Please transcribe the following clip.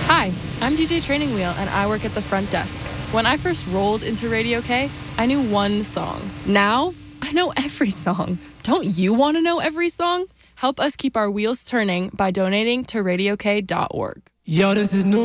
Hi, I'm DJ Training Wheel, and I work at the front desk. When I first rolled into Radio K, I knew one song. Now, I know every song. Don't you want to know every song? Help us keep our wheels turning by donating to RadioK.org. Yo, this is new.